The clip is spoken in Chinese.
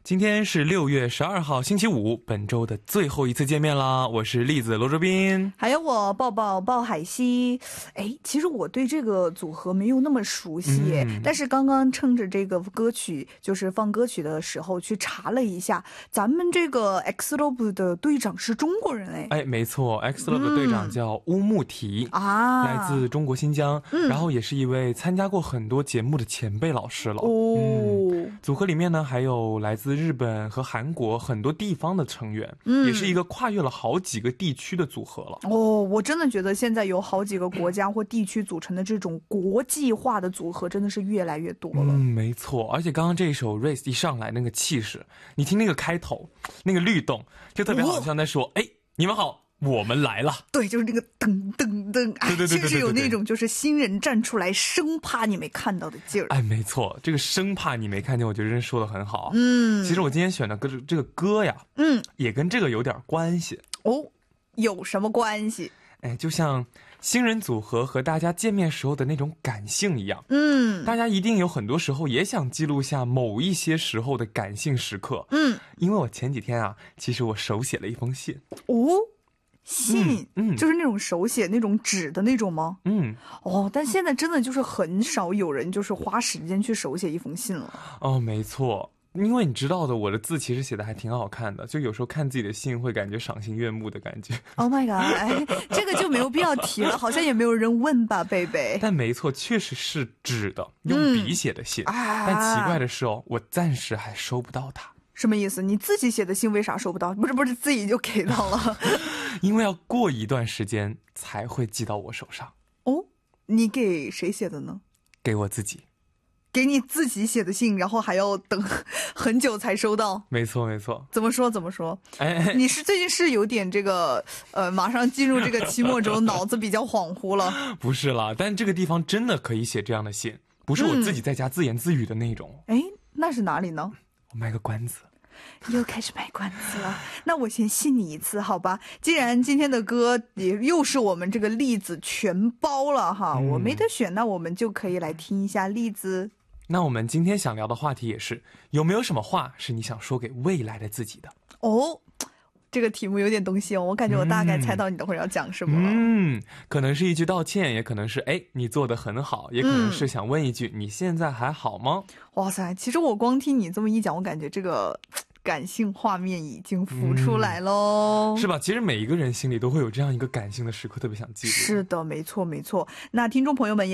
今天是6月12号星期五，本周的最后一次见面啦。我是栗子罗卓斌， 还有我抱抱鲍海西。其实我对这个组合没有那么熟悉，但是刚刚趁着这个歌曲就是放歌曲的时候去查了一下，咱们这个 X-Love 的队长是中国人。 没错， X-Love 的队长叫乌木提，来自中国新疆，然后也是一位参加过很多节目的前辈老师了。组合里面呢还有来自日本和韩国很多地方的成员，也是一个跨越了好几个地区的组合了。 我真的觉得现在有好几个国家或地区组成的这种国际化的组合真的是越来越多了。 没错，而且刚刚这一首 Race 一上来那个气势，你听那个开头那个律动，就特别好像在说你们好，我们来了。对，就是那个噔噔噔， 对，确实有那种就是新人站出来生怕你没看到的劲儿。 没错，这个生怕你没看见，我觉得真说得很好。其实我今天选的这个歌呀，也跟这个有点关系。 有什么关系？ 就像新人组合和大家见面时候的那种感性一样，大家一定有很多时候也想记录下某一些时候的感性时刻。因为我前几天啊，其实我手写了一封信。 信，就是那种手写那种纸的那种吗？但现在真的就是很少有人就是花时间去手写一封信了。 没错，因为你知道的，我的字其实写的还挺好看的，就有时候看自己的信会感觉赏心悦目的感觉。 Oh my god，这个就没有必要提了，好像也没有人问吧，贝贝。 但没错，确实是纸的，用笔写的信。但奇怪的是我暂时还收不到它。 什么意思？你自己写的信为啥收不到？不是自己就给到了？ 因为要过一段时间才会寄到我手上。 你给谁写的呢？ 给我自己。 给你自己写的信，然后还要等很久才收到。 没错没错。 怎么说？你是最近是有点这个马上进入这个期末周，脑子比较恍惚了？ 不是啦，但这个地方真的可以写这样的信，不是我自己在家自言自语的那种。 那是哪里呢？ 我卖个关子。 又开始卖关子了，那我先信你一次好吧。既然今天的歌也又是我们这个栗子全包了哈，我没得选，那我们就可以来听一下栗子。 那我们今天想聊的话题也是，有没有什么话是你想说给未来的自己的？ 这个题目有点东西我感觉我大概猜到你等会儿要讲什么了。 可能是一句道歉，也可能是你做得很好，也可能是想问一句你现在还好吗？ 哇塞，其实我光听你这么一讲，我感觉这个感性画面已经浮出来喽， 是吧？其实每一个人心里都会有这样一个感性的时刻，特别想记录。 是的，没错。那听众朋友们